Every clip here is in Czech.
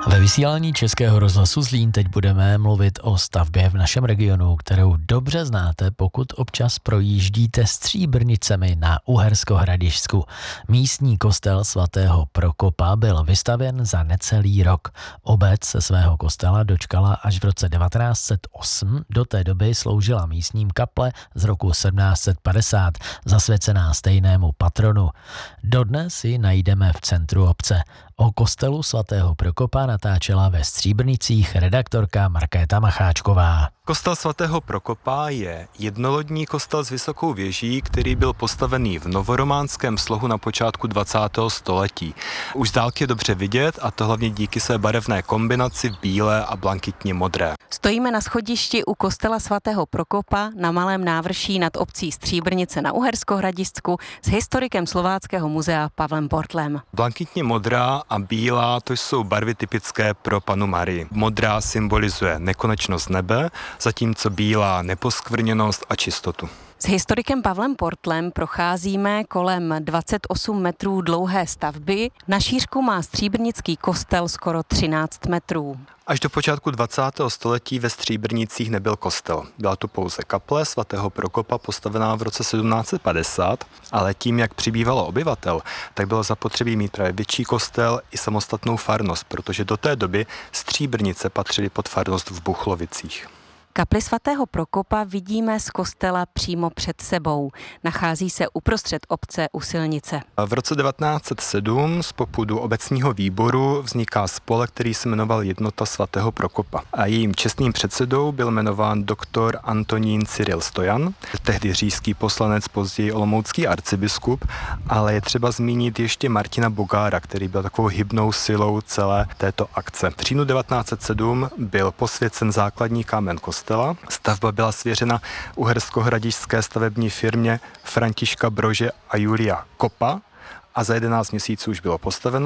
Ve vysílání Českého rozhlasu Zlín teď budeme mluvit o stavbě v našem regionu, kterou dobře znáte, pokud občas projíždíte Stříbrnicemi na Uhersko-Hradišťsku. Místní kostel svatého Prokopa byl vystavěn za necelý rok. Obec se svého kostela dočkala až v roce 1908, do té doby sloužila místním kaple z roku 1750, zasvěcená stejnému patronu. Dodnes ji najdeme v centru obce. O kostelu svatého Prokopa natáčela ve Stříbrnicích redaktorka Markéta Macháčková. Kostel svatého Prokopa je jednolodní kostel s vysokou věží, který byl postavený v novorománském slohu na počátku 20. století. Už z dálky je dobře vidět, a to hlavně díky své barevné kombinaci bílé a blankitně modré. Stojíme na schodišti u kostela svatého Prokopa na malém návrší nad obcí Stříbrnice na Uhersko-Hradišťsku s historikem Slováckého muzea Pavlem Portlem. Blankitně modrá a bílá, to jsou barvy typické pro Pannu Marii. Modrá symbolizuje nekonečnost nebe, zatímco bílá neposkvrněnost a čistotu. S historikem Pavlem Portlem procházíme kolem 28 metrů dlouhé stavby. Na šířku má stříbrnický kostel skoro 13 metrů. Až do počátku 20. století ve Stříbrnicích nebyl kostel. Byla tu pouze kaple svatého Prokopa postavená v roce 1750, ale tím, jak přibývalo obyvatel, tak bylo zapotřebí mít právě větší kostel i samostatnou farnost, protože do té doby Stříbrnice patřily pod farnost v Buchlovicích. Kapli svatého Prokopa vidíme z kostela přímo před sebou. Nachází se uprostřed obce u silnice. V roce 1907 z popudu obecního výboru vzniká spolek, který se jmenoval Jednota svatého Prokopa. A jejím čestným předsedou byl jmenován doktor Antonín Cyril Stojan, tehdy říšský poslanec, později olomoucký arcibiskup, ale je třeba zmínit ještě Martina Bogára, který byl takovou hybnou silou celé této akce. V říjnu 1907 byl posvěcen základní kámen kostela. Stavba byla svěřena uhersko-hradišťské stavební firmě Františka Brože a Julia Kopa a za 11 měsíců už bylo postaveno.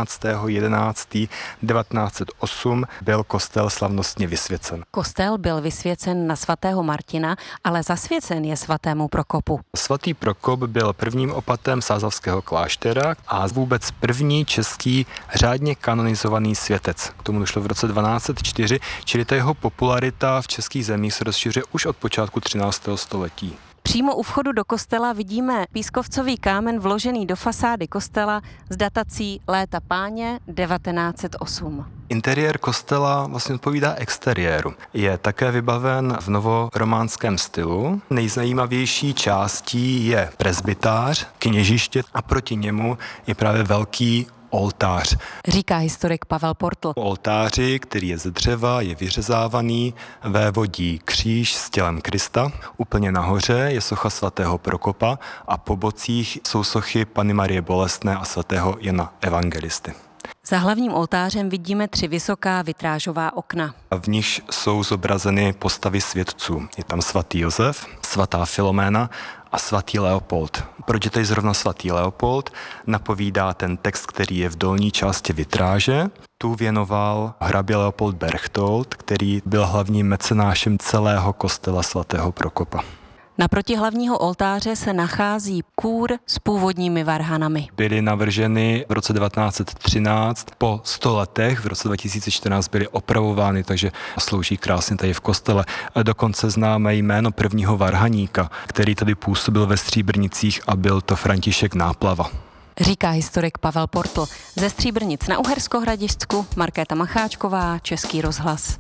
11.11.1908 byl kostel slavnostně vysvěcen. Kostel byl vysvěcen na svatého Martina, ale zasvěcen je svatému Prokopu. Svatý Prokop byl prvním opatem sázavského kláštera a vůbec první český řádně kanonizovaný světec. K tomu došlo v roce 1204, čili ta jeho popularita v českých zemích se rozšiřuje už od počátku 13. století. Přímo u vchodu do kostela vidíme pískovcový kámen vložený do fasády kostela s datací Léta Páně 1908. Interiér kostela vlastně odpovídá exteriéru. Je také vybaven v novorománském stylu. Nejzajímavější částí je presbytář, kněžiště a proti němu je právě velký oltář. Říká historik Pavel Portl. Oltáři, který je ze dřeva, je vyřezávaný, vévodí kříž s tělem Krista. Úplně nahoře je socha svatého Prokopa a po bocích jsou sochy Panny Marie Bolestné a svatého Jana Evangelisty. Za hlavním oltářem vidíme 3 vysoká vitrážová okna. V nichž jsou zobrazeny postavy světců. Je tam svatý Josef, svatá Filoména a svatý Leopold. Proč je tady zrovna svatý Leopold? Napovídá ten text, který je v dolní části vitráže. Tu věnoval hrabě Leopold Berchtold, který byl hlavním mecenášem celého kostela svatého Prokopa. Naproti hlavního oltáře se nachází kůr s původními varhanami. Byly navrženy v roce 1913, po 100 letech, v roce 2014 byly opravovány, takže slouží krásně tady v kostele. Dokonce známe jméno prvního varhaníka, který tady působil ve Stříbrnicích a byl to František Náplava. Říká historik Pavel Portl. Ze Stříbrnic na Uhersko-Hradišťsku Markéta Macháčková, Český rozhlas.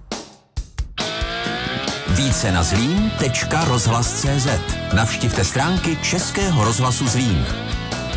Více na zlín.rozhlas.cz. Navštivte stránky Českého rozhlasu Zlín.